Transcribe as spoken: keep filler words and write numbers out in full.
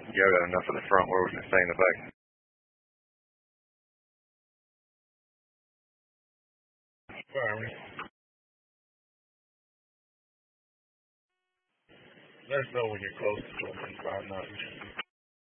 Y'all got enough of the front rows and stay in the back. Sorry. Let us know when you're close to twenty-five knots.